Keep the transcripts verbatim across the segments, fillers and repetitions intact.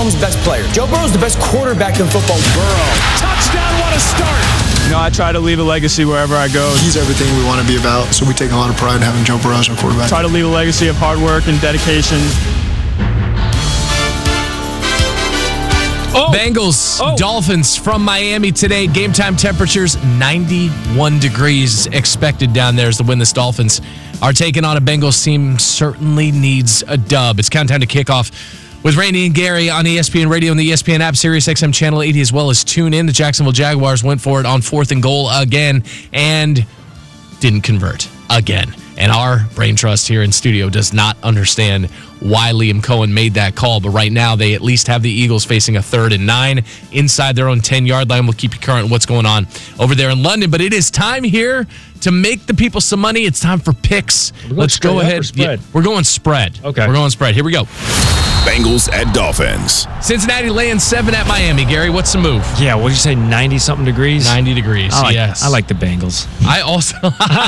Mahomes' best player. Joe Burrow's the best quarterback in football. Burrow. Touchdown, what a start. You know, I try to leave a legacy wherever I go. He's everything we want to be about, so we take a lot of pride in having Joe Burrow as our quarterback. Try to leave a legacy of hard work and dedication. Oh. Bengals, oh. Dolphins from Miami today. Game time temperatures, ninety-one degrees expected down there as the winless Dolphins are taking on a Bengals team certainly needs a dub. It's countdown to kickoff with Randy and Gary on E S P N Radio and the E S P N app, Sirius X M Channel eighty, as well as tune in. The Jacksonville Jaguars went for it on fourth and goal again and didn't convert again. And our brain trust here in studio does not understand why Liam Cohen made that call. But right now, they at least have the Eagles facing a third and nine inside their own ten-yard line. We'll keep you current on what's going on over there in London. But it is time here to make the people some money. It's time for picks. Let's go ahead. Yeah, we're going spread. Okay. We're going spread. Here we go. Bengals at Dolphins. Cincinnati laying seven at Miami. Gary, what's the move? Yeah, what did you say, ninety-something degrees? ninety degrees, I like, yes. I like the Bengals. I also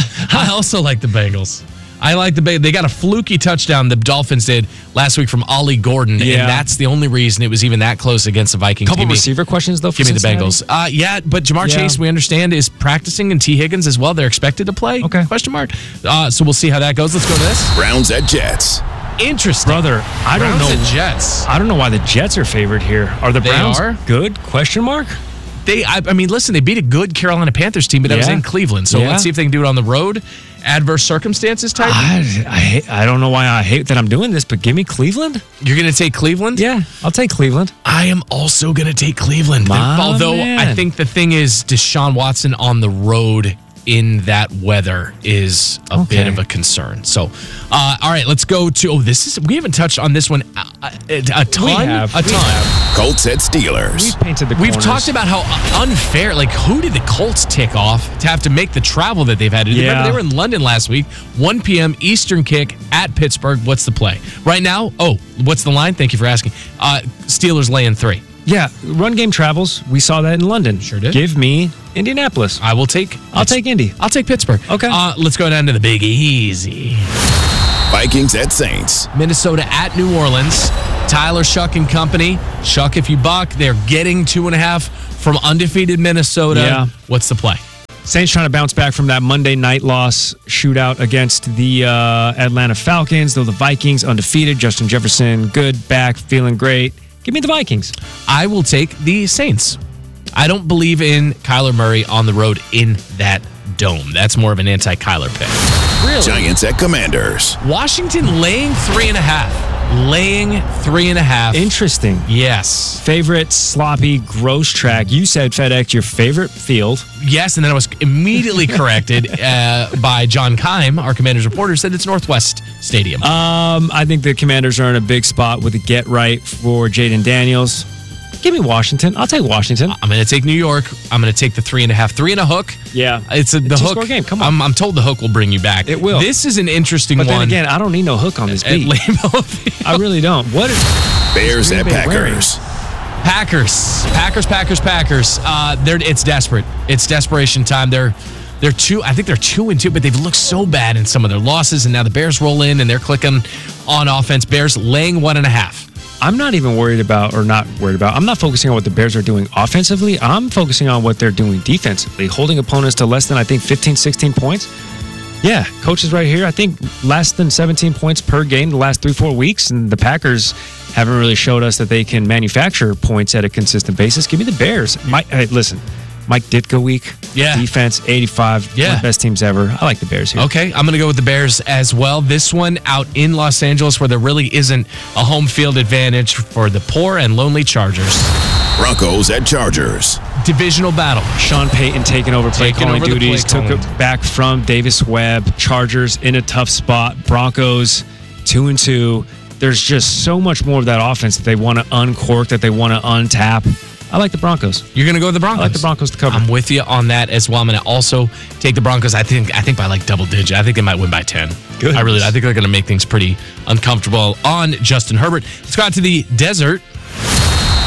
I also like the Bengals. I like the Bengals. They got a fluky touchdown the Dolphins did last week from Ollie Gordon, yeah. and that's the only reason it was even that close against the Vikings. Couple give receiver me, questions, though, for Give Cincinnati? me the Bengals. Uh, yeah, but Jamar yeah. Chase, we understand, is practicing, and T. Higgins as well. They're expected to play, okay. question mark. Uh, so we'll see how that goes. Let's go to this. Browns at Jets. Interesting. Brother, I Browns don't know. At Jets. I don't know why the Jets are favored here. Are the They Browns are? good? Question mark? They, I, I mean, listen, they beat a good Carolina Panthers team, but that yeah. was in Cleveland. So yeah. let's see if they can do it on the road. Adverse circumstances type. I, I, hate, I don't know why I hate that I'm doing this, but give me Cleveland. You're going to take Cleveland? Yeah, I'll take Cleveland. I am also going to take Cleveland. My Although man. I think the thing is Deshaun Watson on the road in that weather is a okay. bit of a concern. So, uh, all right, let's go to, oh, this is, we haven't touched on this one a, a, a ton. We have. A we ton. Have. Colts at Steelers. We've painted the We've corners. talked about how unfair, like who did the Colts tick off to have to make the travel that they've had to do? Yeah. Remember, they were in London last week, one p.m. Eastern kick at Pittsburgh. What's the play? Right now, oh, what's the line? Thank you for asking. Uh, Steelers laying three. Yeah, run game travels. We saw that in London. Sure did. Give me Indianapolis. I will take. I'll take Indy. I'll take Pittsburgh. Okay. Uh, let's go down to the Big Easy. Vikings at Saints. Minnesota at New Orleans. Tyler Shuck and company. Shuck, if you buck, they're getting two and a half from undefeated Minnesota. Yeah. What's the play? Saints trying to bounce back from that Monday night loss shootout against the uh, Atlanta Falcons. Though the Vikings undefeated. Justin Jefferson, good, back, feeling great. Give me the Vikings. I will take the Saints. I don't believe in Kyler Murray on the road in that dome. That's more of an anti-Kyler pick. Really? Giants at Commanders. Washington laying three and a half. Laying three and a half. Interesting. Yes. Favorite sloppy, gross track. You said FedEx, your favorite field. Yes, and then I was immediately corrected uh, by John Keim, our Commanders reporter, said it's Northwest Stadium. Um, I think the Commanders are in a big spot with a get right for Jaden Daniels. Give me Washington. I'll take Washington. I'm going to take New York. I'm going to take the three and a half. Three and a hook. Yeah. It's a, the it's a hook. two-score game. Come on. I'm, I'm told the hook will bring you back. It will. This is an interesting but one. But then again, I don't need no hook on this at beat. Lambeau Field. I really don't. What is Bears at Packers. Packers. Packers, Packers, Packers. Uh, they're, it's desperate. It's desperation time. They're they're two. I think they're two and two, but they've looked so bad in some of their losses, and now the Bears roll in and they're clicking on offense. Bears laying one and a half. I'm not even worried about, or not worried about, I'm not focusing on what the Bears are doing offensively. I'm focusing on what they're doing defensively, holding opponents to less than, I think, fifteen, sixteen points. Yeah, coach is right here. I think less than seventeen points per game the last three, four weeks, and the Packers haven't really showed us that they can manufacture points at a consistent basis. Give me the Bears. Mike, hey, listen, Mike Ditka week. Yeah. Defense, eighty-five. Yeah. One of the best teams ever. I like the Bears here. Okay, I'm going to go with the Bears as well. This one out in Los Angeles where there really isn't a home field advantage for the poor and lonely Chargers. Broncos at Chargers. Divisional battle. Sean Payton taking over play Taking calling over the duties. play Took calling. it back from Davis Webb. Chargers in a tough spot. Broncos two and two. There's just so much more of that offense that they want to uncork, that they want to untap. I like the Broncos. You're going to go with the Broncos? I like the Broncos to cover. I'm with you on that as well. I'm going to also take the Broncos. I think I think by like double digit. I think they might win by ten. Good. I really I think they're going to make things pretty uncomfortable on Justin Herbert. Let's go out to the desert.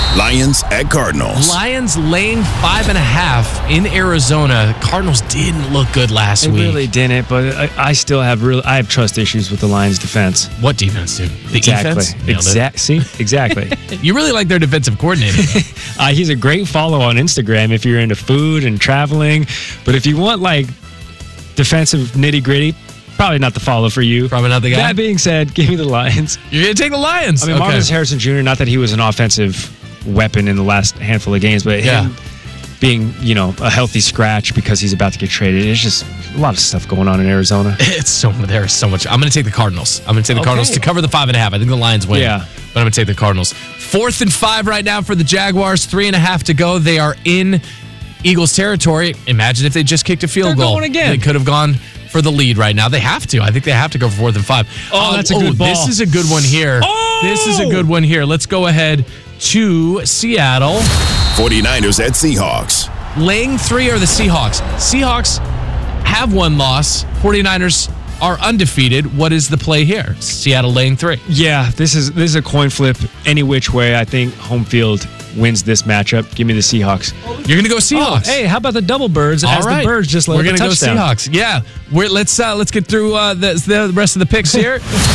Lions at Cardinals. Lions laying five and a half in Arizona. Cardinals didn't look good last They week. really didn't, but I, I still have real. I have trust issues with the Lions' defense. What defense, dude? The Exactly. defense? Nailed it. Exact. See, exactly. You really like their defensive coordinator. uh, he's a great follow on Instagram if you're into food and traveling. But if you want like defensive nitty gritty, probably not the follow for you. Probably not the guy. That being said, give me the Lions. You're going to take the Lions. I mean, okay. Marcus Harrison Junior Not that he was an offensive weapon in the last handful of games, but Yeah. him being, you know, a healthy scratch because he's about to get traded. It's just a lot of stuff going on in Arizona. It's so there's so much. I'm going to take the Cardinals. I'm going to take the Okay. Cardinals to cover the five and a half. I think the Lions win. Yeah. But I'm going to take the Cardinals. Fourth and five right now for the Jaguars. Three and a half to go. They are in Eagles territory. Imagine if they just kicked a field They're goal. going again. They could have gone for the lead right now. They have to. I think they have to go for fourth and five. Oh, that's a good ball. This is a good one here. Oh! This is a good one here. Let's go ahead to Seattle. 49ers at Seahawks. Laying three are the Seahawks. Seahawks have one loss. 49ers are undefeated. What is the play here? Seattle laying three. Yeah, this is this is a coin flip any which way. I think home field wins this matchup. Give me the Seahawks. You're going to go Seahawks. Hey, how about the double birds? All as right. the birds just let We're going to go Seahawks. Yeah. We're, let's uh, let's get through uh, the, the rest of the picks here.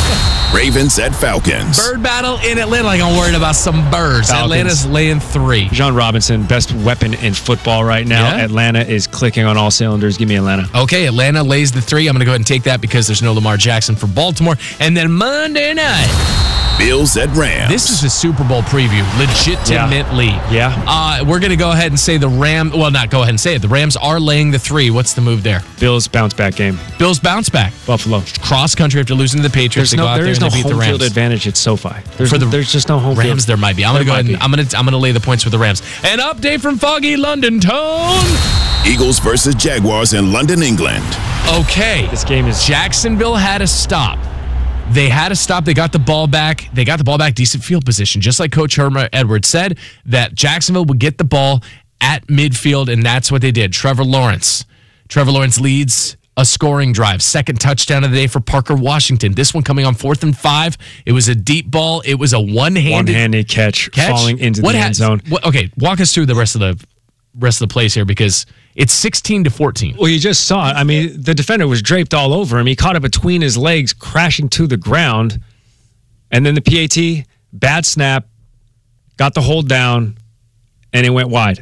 Ravens at Falcons. Bird battle in Atlanta. Like I'm worried about some birds. Falcons. Atlanta's laying three. John Robinson, best weapon in football right now. Yeah. Atlanta is clicking on all cylinders. Give me Atlanta. Okay, Atlanta lays the three. I'm going to go ahead and take that because there's no Lamar Jackson for Baltimore. And then Monday night, Bills at Rams. this is a Super Bowl preview. Legitimately. Yeah. Uh, we're going to go ahead and say the Ram. Well, not go ahead and say it. The Rams are laying the three. What's the move there? Bills bounce back game. Bills bounce back. Buffalo. Cross country after losing to the Patriots. There's They no, go out there there is and no they beat the home Rams. field advantage at SoFi. There's, For the there's just no home field. Rams, there might be. I'm going to go There ahead might and be. I'm going to I'm going to lay the points with the Rams. An update from Foggy London Tone. Eagles versus Jaguars in London, England. Okay. This game is Jacksonville had to stop. They had to stop. They got the ball back. They got the ball back, decent field position. Just like Coach Herman Edwards said, that Jacksonville would get the ball at midfield, and that's what they did. Trevor Lawrence. Trevor Lawrence leads a scoring drive. Second touchdown of the day for Parker Washington. This one coming on fourth and five. It was a deep ball. It was a one-handed, one-handed catch, catch falling into what the ha- end zone. What, okay, walk us through the rest of the rest of the plays here because it's sixteen to fourteen. Well, you just saw it. I mean, the defender was draped all over him. He caught it between his legs, crashing to the ground. And then the P A T, bad snap, got the hold down, and it went wide.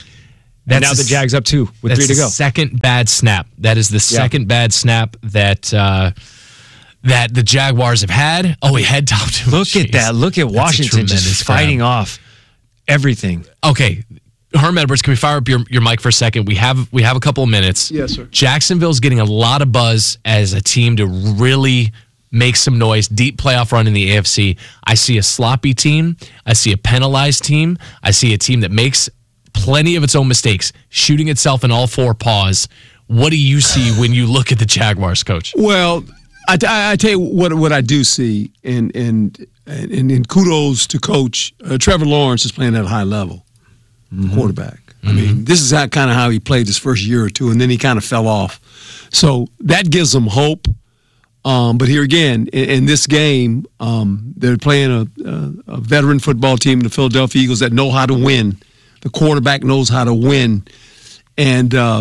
And now That's the the- Jags up two with That's three to the go. second bad snap. That is the second bad snap that uh, that the Jaguars have had. Oh, he head topped him. Look Jeez. at that. Look at That's a Washington just tremendous grab. fighting off everything. Okay, Herm Edwards, can we fire up your, your mic for a second? We have we have a couple of minutes. Yes, sir. Jacksonville's getting a lot of buzz as a team to really make some noise. Deep playoff run in the A F C. I see a sloppy team. I see a penalized team. I see a team that makes plenty of its own mistakes, shooting itself in all four paws. What do you see when you look at the Jaguars, Coach? Well, I, I, I tell you what what I do see, and and and, and kudos to Coach uh, Trevor Lawrence is playing at a high level, mm-hmm. quarterback. Mm-hmm. I mean, this is how, kind of how he played his first year or two, and then he kind of fell off. So that gives them hope. Um, but here again, in, in this game, um, they're playing a, a, a veteran football team, the Philadelphia Eagles, that know how to win. The quarterback knows how to win, and uh,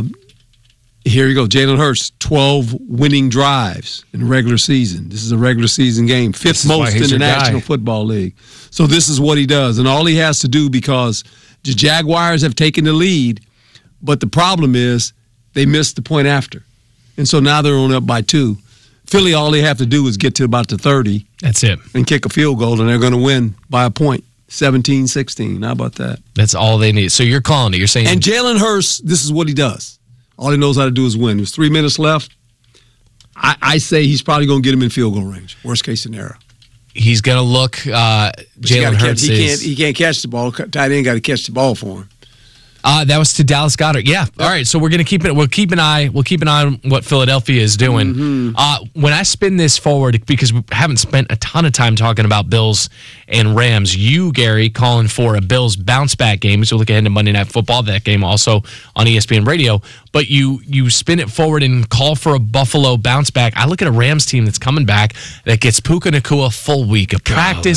here you go, Jalen Hurts, twelve winning drives in the regular season. This is a regular season game, fifth most in the National Football League. So this is what he does, and all he has to do, because the Jaguars have taken the lead, but the problem is they missed the point after, and so now they're only up by two. Philly, all they have to do is get to about the thirty. That's it. And kick a field goal, and they're going to win by a point, seventeen sixteen. How about that? That's all they need. So you're calling it. You're saying. And Jalen Hurts, this is what he does. All he knows how to do is win. There's three minutes left. I, I say he's probably going to get him in field goal range. Worst case scenario. He's going to look. Uh, Jalen Hurts catch, he is. can't. He can't catch the ball. Tight end got to catch the ball for him. Uh, that was to Dallas Goedert. Yeah. All right. So we're gonna keep it. We'll keep an eye. We'll keep an eye on what Philadelphia is doing. Mm-hmm. Uh, when I spin this forward, because we haven't spent a ton of time talking about Bills and Rams. You, Gary, calling for a Bills bounce back game. So look ahead to Monday Night Football. That game also on E S P N Radio. But you you spin it forward and call for a Buffalo bounce back. I look at a Rams team that's coming back that gets Puka Nacua full week of practice. Golly.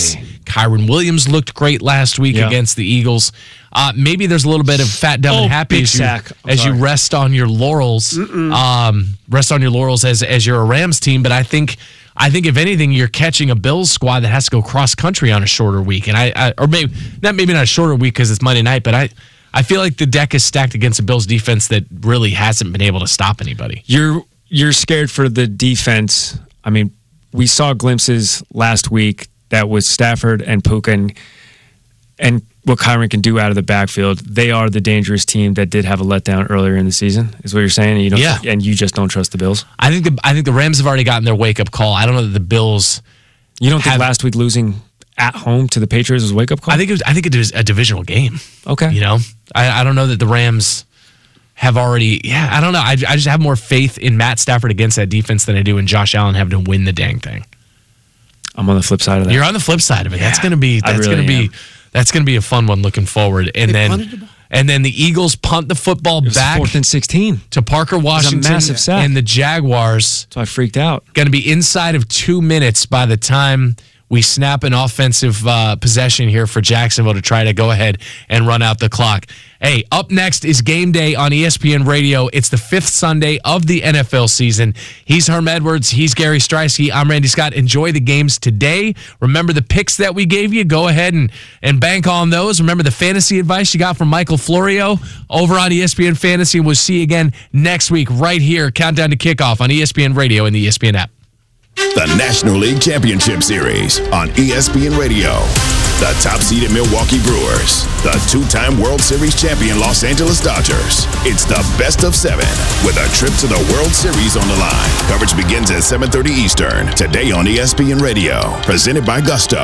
Kyron Williams looked great last week Yeah. against the Eagles. Uh, maybe there's a little bit of fat, dumb, Oh, and happy big as, you, sack. I'm as you sorry. rest on your laurels. Um, rest on your laurels as as you're a Rams team. But I think I think if anything, you're catching a Bills squad that has to go cross country on a shorter week, and I, I or maybe not maybe not a shorter week because it's Monday night, but I. I feel like the deck is stacked against a Bills defense that really hasn't been able to stop anybody. You're you're scared for the defense. I mean, we saw glimpses last week that with Stafford and Puka and, and what Kyron can do out of the backfield. They are the dangerous team that did have a letdown earlier in the season, is what you're saying. You don't, Yeah. And you just don't trust the Bills. I think the I think the Rams have already gotten their wake up call. I don't know that the Bills. You don't think Have- last week losing at home to the Patriots was a wake up call? I think it was, I think it was a divisional game. Okay. You know, I, I don't know that the Rams have already. Yeah, I don't know. I, I just have more faith in Matt Stafford against that defense than I do in Josh Allen having to win the dang thing. I'm on the flip side of that. You're on the flip side of it. That's Yeah, gonna be I that's really gonna be am. that's gonna be a fun one looking forward. And They then punted the ball? and then the Eagles punt the football It was back fourth and sixteen. to Parker Washington massive sack. and the Jaguars. So I freaked out. Going to be inside of two minutes by the time we snap an offensive uh, possession here for Jacksonville to try to go ahead and run out the clock. Hey, up next is Game Day on E S P N Radio. It's the fifth Sunday of the N F L season. He's Herm Edwards. He's Gary Streisky. I'm Randy Scott. Enjoy the games today. Remember the picks that we gave you. Go ahead and, and bank on those. Remember the fantasy advice you got from Michael Florio over on E S P N Fantasy. We'll see you again next week right here. Countdown to kickoff on E S P N Radio and the E S P N app. The National League Championship Series on E S P N Radio. The top-seeded Milwaukee Brewers. The two-time World Series champion Los Angeles Dodgers. It's the best of seven with a trip to the World Series on the line. Coverage begins at seven thirty Eastern. Today on E S P N Radio. Presented by Gusto.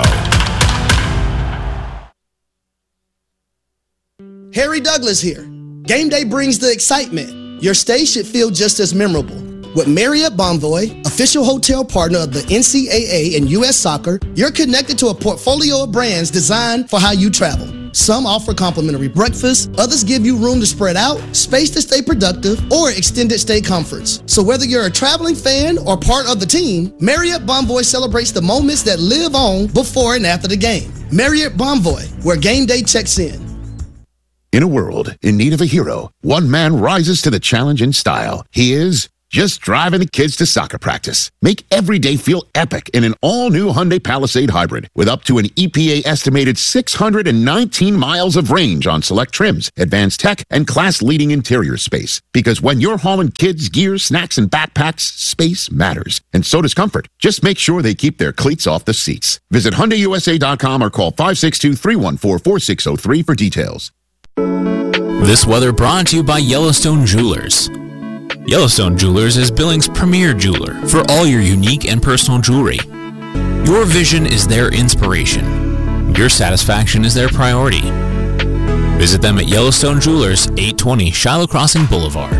Harry Douglas here. Game day brings the excitement. Your stay should feel just as memorable. With Marriott Bonvoy, official hotel partner of the N C double A and U S Soccer, you're connected to a portfolio of brands designed for how you travel. Some offer complimentary breakfast, others give you room to spread out, space to stay productive, or extended stay comforts. So whether you're a traveling fan or part of the team, Marriott Bonvoy celebrates the moments that live on before and after the game. Marriott Bonvoy, where game day checks in. In a world in need of a hero, one man rises to the challenge in style. He is just driving the kids to soccer practice. Make every day feel epic in an all-new Hyundai Palisade Hybrid with up to an E P A estimated six hundred nineteen miles of range on select trims, advanced tech, and class-leading interior space. Because when you're hauling kids, gear, snacks, and backpacks, space matters. And so does comfort. Just make sure they keep their cleats off the seats. Visit Hyundai U S A dot com or call five six two, three one four, four six zero three for details. This weather brought to you by Yellowstone Jewelers. Yellowstone Jewelers is Billings' premier jeweler for all your unique and personal jewelry. Your vision is their inspiration. Your satisfaction is their priority. Visit them at Yellowstone Jewelers, eight twenty Shiloh Crossing Boulevard.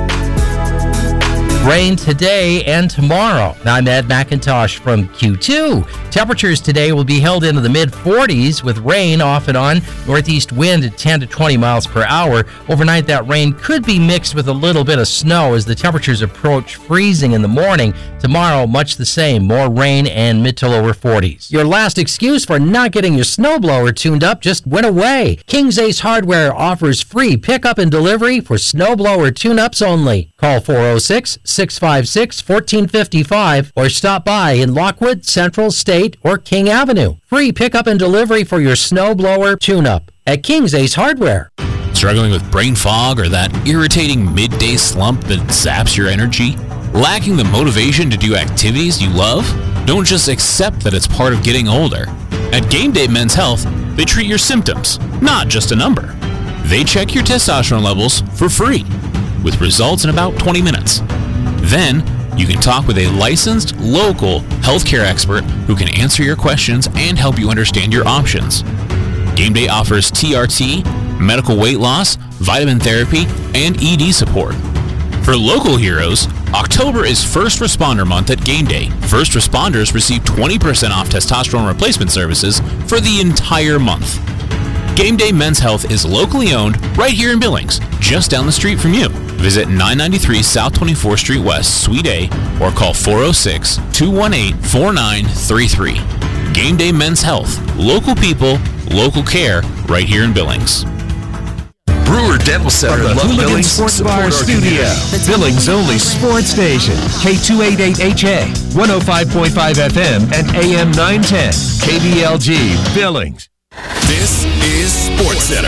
Rain today and tomorrow. I'm Ed McIntosh from Q two. Temperatures today will be held into the mid forties with rain off and on. Northeast wind at ten to twenty miles per hour. Overnight, that rain could be mixed with a little bit of snow as the temperatures approach freezing in the morning. Tomorrow, much the same. More rain and mid to lower forties. Your last excuse for not getting your snowblower tuned up just went away. King's Ace Hardware offers free pickup and delivery for snowblower tune-ups only. Call four oh six, six five six, one four five five or stop by in Lockwood, Central, State, or King Avenue. Free pickup and delivery for your snowblower tune-up at King's Ace Hardware. Struggling with brain fog or that irritating midday slump that zaps your energy? Lacking the motivation to do activities you love? Don't just accept that it's part of getting older. At Game Day Men's Health, they treat your symptoms, not just a number. They check your testosterone levels for free, with results in about twenty minutes. Then, you can talk with a licensed, local healthcare expert who can answer your questions and help you understand your options. Game Day offers T R T, medical weight loss, vitamin therapy, and E D support. For local heroes, October is First Responder Month at Game Day. First responders receive twenty percent off testosterone replacement services for the entire month. Game Day Men's Health is locally owned right here in Billings, just down the street from you. Visit nine ninety-three South twenty-fourth Street West, Suite A, or call four oh six, two one eight, four nine three three. Game Day Men's Health. Local people, local care, right here in Billings. Brewer Dental Center From the Love Hooligan Billings Sports support Bar our studio, community. Billings' only sports station, K two eighty-eight H A, one oh five point five F M, and A M nine ten, K B L G, Billings. This is SportsCenter.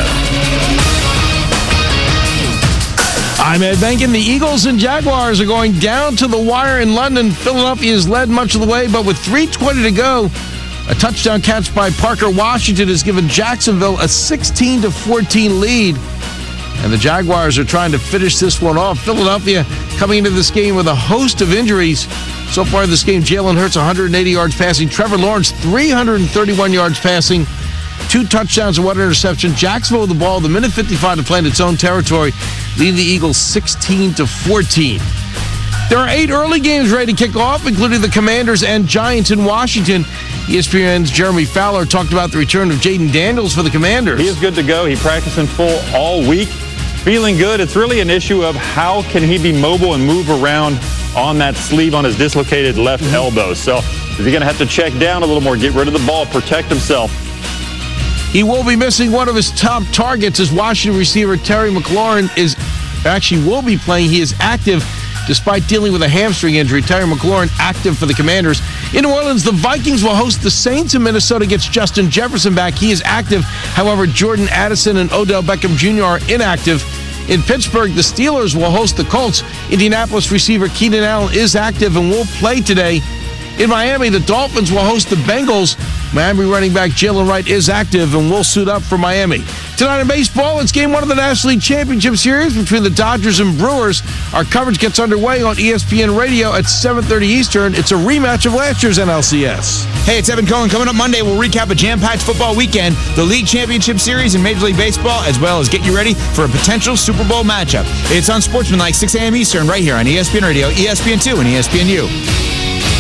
I'm Ed Benkin. The Eagles and Jaguars are going down to the wire in London. Philadelphia has led much of the way, but with three twenty to go, a touchdown catch by Parker Washington has given Jacksonville a sixteen to fourteen lead. And the Jaguars are trying to finish this one off. Philadelphia coming into this game with a host of injuries. So far in this game, Jalen Hurts, one hundred eighty yards passing. Trevor Lawrence, three hundred thirty-one yards passing. Two touchdowns and one interception. Jacksonville with the ball, the minute fifty-five to play in its own territory, leading the Eagles sixteen to fourteen. There are eight early games ready to kick off, including the Commanders and Giants in Washington. E S P N's Jeremy Fowler talked about the return of Jaden Daniels for the Commanders. He is good to go. He practiced in full all week. Feeling good. It's really an issue of how can he be mobile and move around on that sleeve on his dislocated left mm-hmm. elbow. So is he going to have to check down a little more, get rid of the ball, protect himself? He will be missing one of his top targets as Washington receiver Terry McLaurin is actually will be playing. He is active despite dealing with a hamstring injury. Terry McLaurin active for the Commanders. In New Orleans, the Vikings will host the Saints, and Minnesota gets Justin Jefferson back. He is active. However, Jordan Addison and Odell Beckham Junior are inactive. In Pittsburgh, the Steelers will host the Colts. Indianapolis receiver Keenan Allen is active and will play today. In Miami, the Dolphins will host the Bengals. Miami running back Jalen Wright is active and will suit up for Miami. Tonight in baseball, it's game one of the National League Championship Series between the Dodgers and Brewers. Our coverage gets underway on E S P N Radio at seven thirty Eastern. It's a rematch of last year's N L C S. Hey, it's Evan Cohen. Coming up Monday, we'll recap a jam-packed football weekend, the League Championship Series in Major League Baseball, as well as get you ready for a potential Super Bowl matchup. It's on Sportsmanlike, six a.m. Eastern, right here on E S P N Radio, E S P N two, and E S P N U.